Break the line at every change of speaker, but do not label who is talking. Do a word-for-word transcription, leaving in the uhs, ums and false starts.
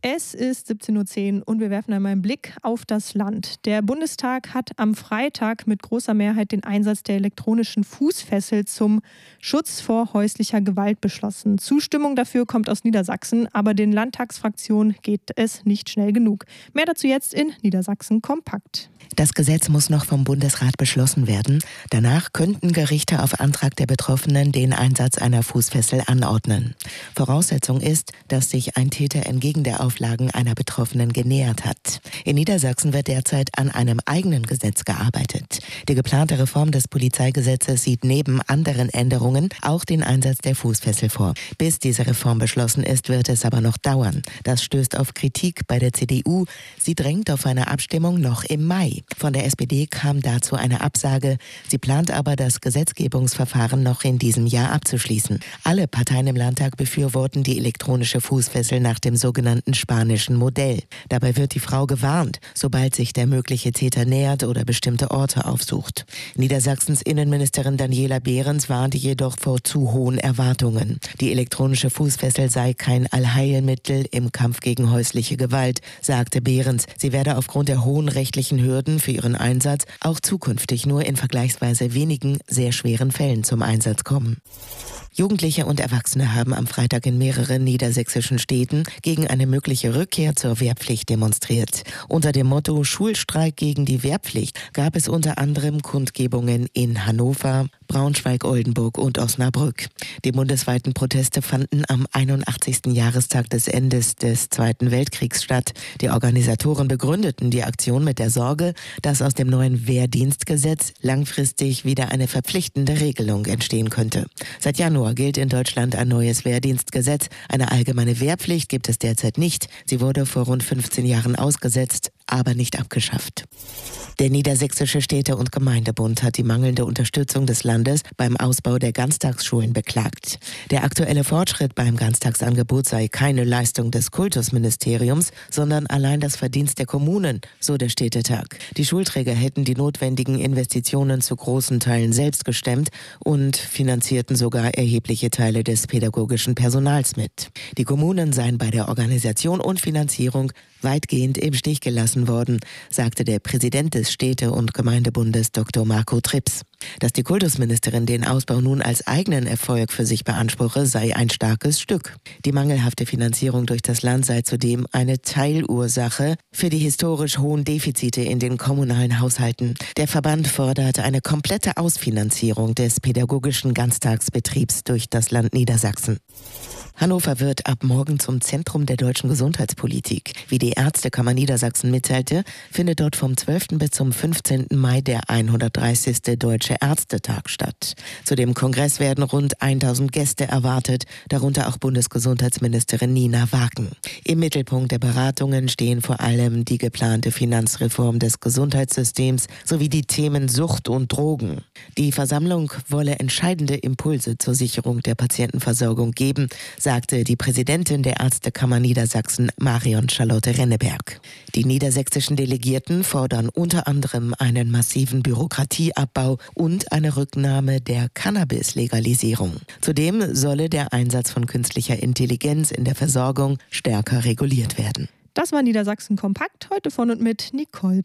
Es ist siebzehn Uhr zehn und wir werfen einmal einen Blick auf das Land. Der Bundestag hat am Freitag mit großer Mehrheit den Einsatz der elektronischen Fußfessel zum Schutz vor häuslicher Gewalt beschlossen. Zustimmung dafür kommt aus Niedersachsen, aber den Landtagsfraktionen geht es nicht schnell genug. Mehr dazu jetzt in Niedersachsen kompakt.
Das Gesetz muss noch vom Bundesrat beschlossen werden. Danach könnten Gerichte auf Antrag der Betroffenen den Einsatz einer Fußfessel anordnen. Voraussetzung ist, dass sich ein Täter entgegen der Auflagen einer Betroffenen genähert hat. In Niedersachsen wird derzeit an einem eigenen Gesetz gearbeitet. Die geplante Reform des Polizeigesetzes sieht neben anderen Änderungen auch den Einsatz der Fußfessel vor. Bis diese Reform beschlossen ist, wird es aber noch dauern. Das stößt auf Kritik bei der C D U. Sie drängt auf eine Abstimmung noch im Mai. Von der S P D kam dazu eine Absage. Sie plant aber, das Gesetzgebungsverfahren noch in diesem Jahr abzuschließen. Alle Parteien im Landtag befürworten die elektronische Fußfessel nach dem sogenannten spanischen Modell. Dabei wird die Frau gewarnt, sobald sich der mögliche Täter nähert oder bestimmte Orte aufsucht. Niedersachsens Innenministerin Daniela Behrens warnte jedoch vor zu hohen Erwartungen. Die elektronische Fußfessel sei kein Allheilmittel im Kampf gegen häusliche Gewalt, sagte Behrens. Sie werde aufgrund der hohen rechtlichen Hürden für ihren Einsatz auch zukünftig nur in vergleichsweise wenigen, sehr schweren Fällen zum Einsatz kommen. Jugendliche und Erwachsene haben am Freitag in mehreren niedersächsischen Städten gegen eine mögliche Rückkehr zur Wehrpflicht demonstriert. Unter dem Motto Schulstreik gegen die Wehrpflicht gab es unter anderem Kundgebungen in Hannover, Braunschweig, Oldenburg und Osnabrück. Die bundesweiten Proteste fanden am einundachtzigsten Jahrestag des Endes des Zweiten Weltkriegs statt. Die Organisatoren begründeten die Aktion mit der Sorge, dass aus dem neuen Wehrdienstgesetz langfristig wieder eine verpflichtende Regelung entstehen könnte. Seit Januar gilt in Deutschland ein neues Wehrdienstgesetz. Eine allgemeine Wehrpflicht gibt es derzeit nicht. Sie wurde vor rund fünfzehn Jahren ausgesetzt, aber nicht abgeschafft. Der Niedersächsische Städte- und Gemeindebund hat die mangelnde Unterstützung des Landes beim Ausbau der Ganztagsschulen beklagt. Der aktuelle Fortschritt beim Ganztagsangebot sei keine Leistung des Kultusministeriums, sondern allein das Verdienst der Kommunen, so der Städtetag. Die Schulträger hätten die notwendigen Investitionen zu großen Teilen selbst gestemmt und finanzierten sogar erhebliche Teile des pädagogischen Personals mit. Die Kommunen seien bei der Organisation und Finanzierung weitgehend im Stich gelassen worden, sagte der Präsident des Städte- und Gemeindebundes Doktor Marco Trips. Dass die Kultusministerin den Ausbau nun als eigenen Erfolg für sich beanspruche, sei ein starkes Stück. Die mangelhafte Finanzierung durch das Land sei zudem eine Teilursache für die historisch hohen Defizite in den kommunalen Haushalten. Der Verband fordert eine komplette Ausfinanzierung des pädagogischen Ganztagsbetriebs durch das Land Niedersachsen. Hannover wird ab morgen zum Zentrum der deutschen Gesundheitspolitik. Wie die Ärztekammer Niedersachsen mitteilte, findet dort vom zwölften bis zum fünfzehnten Mai der hundertdreißigste Deutsche Ärztetag statt. Zu dem Kongress werden rund tausend Gäste erwartet, darunter auch Bundesgesundheitsministerin Nina Wagen. Im Mittelpunkt der Beratungen stehen vor allem die geplante Finanzreform des Gesundheitssystems sowie die Themen Sucht und Drogen. Die Versammlung wolle entscheidende Impulse zur Sicherung der Patientenversorgung geben, sagte die Präsidentin der Ärztekammer Niedersachsen, Marion Charlotte Renneberg. Die niedersächsischen Delegierten fordern unter anderem einen massiven Bürokratieabbau und eine Rücknahme der Cannabis-Legalisierung. Zudem solle der Einsatz von künstlicher Intelligenz in der Versorgung stärker reguliert werden.
Das war Niedersachsen kompakt, heute von und mit Nicole